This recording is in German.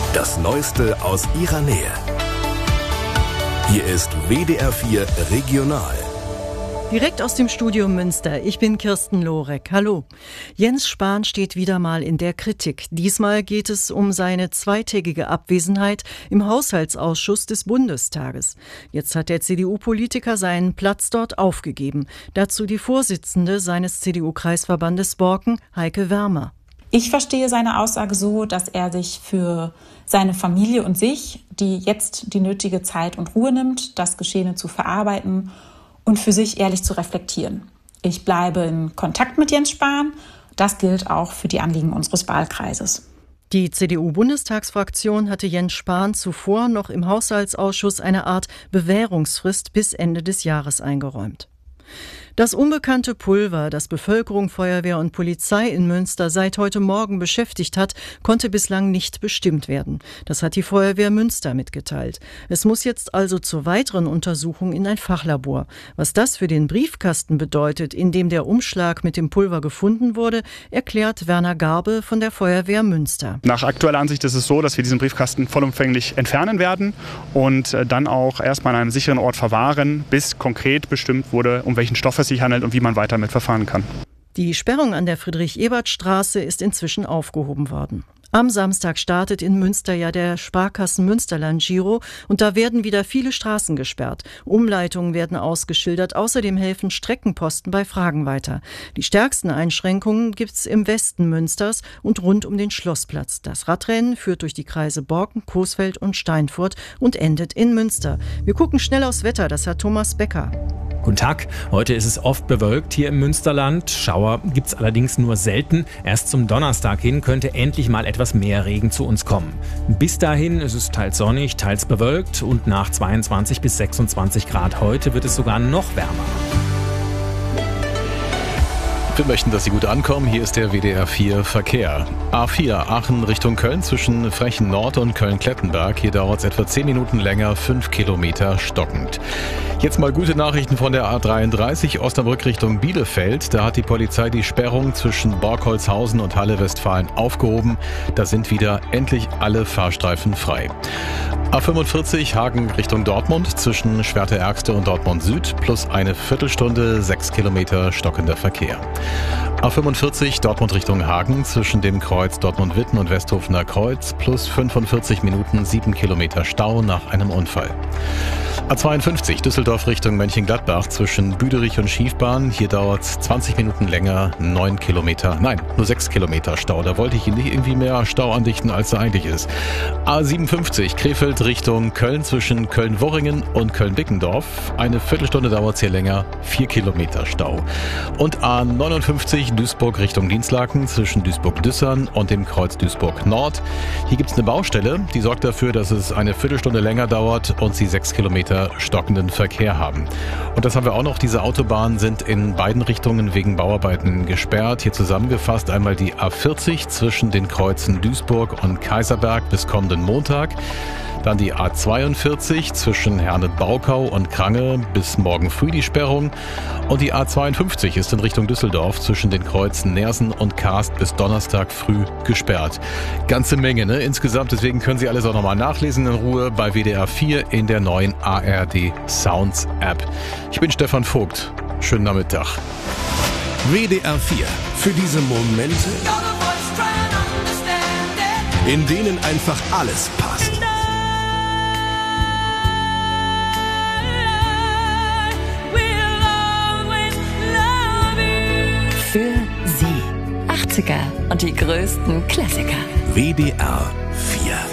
Das Neueste aus ihrer Nähe. Hier ist WDR 4 Regional. Direkt aus dem Studio Münster. Ich bin Kirsten Lorek. Hallo. Jens Spahn steht wieder mal in der Kritik. Diesmal geht es um seine zweitägige Abwesenheit im Haushaltsausschuss des Bundestages. Jetzt hat der CDU-Politiker seinen Platz dort aufgegeben. Dazu die Vorsitzende seines CDU-Kreisverbandes Borken, Heike Wermer. Ich verstehe seine Aussage so, dass er sich für seine Familie und sich, die jetzt die nötige Zeit und Ruhe nimmt, das Geschehene zu verarbeiten und für sich ehrlich zu reflektieren. Ich bleibe in Kontakt mit Jens Spahn. Das gilt auch für die Anliegen unseres Wahlkreises. Die CDU-Bundestagsfraktion hatte Jens Spahn zuvor noch im Haushaltsausschuss eine Art Bewährungsfrist bis Ende des Jahres eingeräumt. Das unbekannte Pulver, das Bevölkerung, Feuerwehr und Polizei in Münster seit heute Morgen beschäftigt hat, konnte bislang nicht bestimmt werden. Das hat die Feuerwehr Münster mitgeteilt. Es muss jetzt also zur weiteren Untersuchung in ein Fachlabor. Was das für den Briefkasten bedeutet, in dem der Umschlag mit dem Pulver gefunden wurde, erklärt Werner Garbe von der Feuerwehr Münster. Nach aktueller Ansicht ist es so, dass wir diesen Briefkasten vollumfänglich entfernen werden und dann auch erstmal an einem sicheren Ort verwahren, bis konkret bestimmt wurde, um welchen Stoff es sich handelt und wie man weiter mit verfahren kann. Die Sperrung an der Friedrich-Ebert-Straße ist inzwischen aufgehoben worden. Am Samstag startet in Münster ja der Sparkassen-Münsterland-Giro und da werden wieder viele Straßen gesperrt. Umleitungen werden ausgeschildert, außerdem helfen Streckenposten bei Fragen weiter. Die stärksten Einschränkungen gibt's im Westen Münsters und rund um den Schlossplatz. Das Radrennen führt durch die Kreise Borken, Coesfeld und Steinfurt und endet in Münster. Wir gucken schnell aufs Wetter, das hat Thomas Becker. Guten Tag, heute ist es oft bewölkt hier im Münsterland. Schauer gibt's allerdings nur selten. Erst zum Donnerstag hin könnte endlich mal etwas mehr Regen zu uns kommen. Bis dahin ist es teils sonnig, teils bewölkt und nach 22 bis 26 Grad heute wird es sogar noch wärmer. Wir möchten, dass Sie gut ankommen. Hier ist der WDR 4 Verkehr. A4 Aachen Richtung Köln zwischen Frechen Nord und Köln-Klettenberg. Hier dauert es etwa 10 Minuten länger, 5 Kilometer stockend. Jetzt mal gute Nachrichten von der A33 Osnabrück Richtung Bielefeld. Da hat die Polizei die Sperrung zwischen Borkholzhausen und Halle-Westfalen aufgehoben. Da sind wieder endlich alle Fahrstreifen frei. A45 Hagen Richtung Dortmund zwischen Schwerte-Ärgste und Dortmund Süd plus eine Viertelstunde, 6 Kilometer stockender Verkehr. A45 Dortmund Richtung Hagen zwischen dem Kreuz Dortmund-Witten und Westhofener Kreuz plus 45 Minuten, 7 Kilometer Stau nach einem Unfall. A52 Düsseldorf Richtung Mönchengladbach zwischen Büderich und Schiefbahn. Hier dauert es 20 Minuten länger, 6 Kilometer Stau. Da wollte ich Ihnen nicht irgendwie mehr Stau andichten, als er eigentlich ist. A57 Krefeld Richtung Köln zwischen Köln-Worringen und Köln-Bickendorf. Eine Viertelstunde dauert es hier länger, 4 Kilometer Stau. Und A59 Duisburg Richtung Dinslaken zwischen Duisburg-Düssern und dem Kreuz Duisburg Nord. Hier gibt es eine Baustelle, die sorgt dafür, dass es eine Viertelstunde länger dauert und Sie 6 Kilometer stockenden Verkehr haben. Und das haben wir auch noch. Diese Autobahnen sind in beiden Richtungen wegen Bauarbeiten gesperrt. Hier zusammengefasst einmal die A40 zwischen den Kreuzen Duisburg und Kaiserberg bis kommenden Montag. Dann die A42 zwischen Herne-Baukau und Krange bis morgen früh die Sperrung. Und die A52 ist in Richtung Düsseldorf zwischen den Kreuzen Nersen und Karst bis Donnerstag früh gesperrt. Ganze Menge, ne? Insgesamt, deswegen können Sie alles auch nochmal nachlesen in Ruhe bei WDR 4 in der neuen ARD Sounds App. Ich bin Stefan Vogt. Schönen Nachmittag. WDR 4. Für diese Momente, in denen einfach alles passt. Für Sie. 80er und die größten Klassiker. WDR 4.